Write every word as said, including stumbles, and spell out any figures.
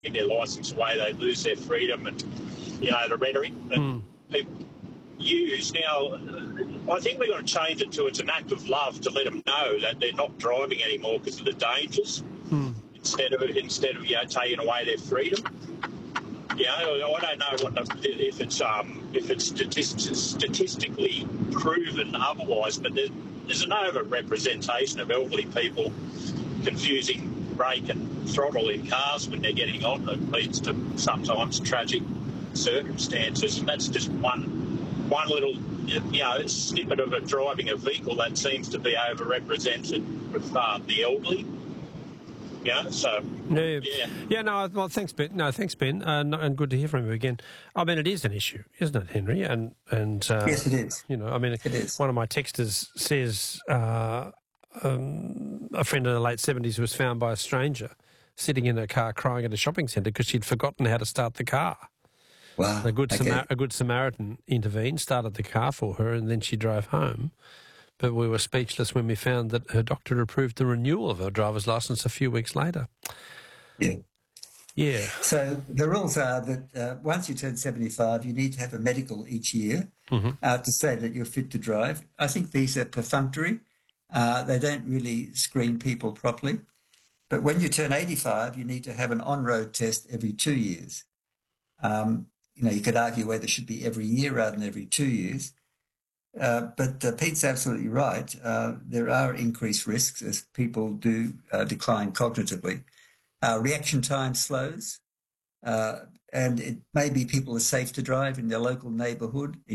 their licence away, they lose their freedom, and you know the rhetoric that Mm. people use. Now, I think we've got to change it to it's an act of love to let them know that they're not driving anymore because of the dangers, Mm. instead of instead of you know taking away their freedom. You know, I don't know what the, if it's um if it's statistic, statistically proven otherwise, but there, there's an over-representation of elderly people confusing brake and throttle in cars when they're getting on. It leads to sometimes tragic circumstances, and that's just one one little you know snippet of a driving a vehicle that seems to be overrepresented with uh, the elderly. Yeah, so Yeah, yeah, yeah. No, well, thanks, Ben. No, thanks, Ben, uh, no, and good to hear from you again. I mean, it is an issue, isn't it, Henry? And and uh, Yes, it is. You know, I mean, It is. one of my texters says uh, um, a friend in the late seventies was found by a stranger sitting in her car crying at a shopping centre because she'd forgotten how to start the car. Wow. A good okay. Samar- a good Samaritan intervened, started the car for her, and then she drove home. But we were speechless when we found that her doctor approved the renewal of her driver's licence a few weeks later. Yeah. Yeah. So the rules are that uh, once you turn seventy-five, you need to have a medical each year Mm-hmm. uh, to say that you're fit to drive. I think these are perfunctory. Uh, they don't really screen people properly. But when you turn eighty-five, you need to have an on-road test every two years. Um, you know, you could argue whether it should be every year rather than every two years. Uh, but uh, Pete's absolutely right. Uh, there are increased risks as people do uh, decline cognitively. Uh, reaction time slows, uh, and it may be people are safe to drive in their local neighbourhood.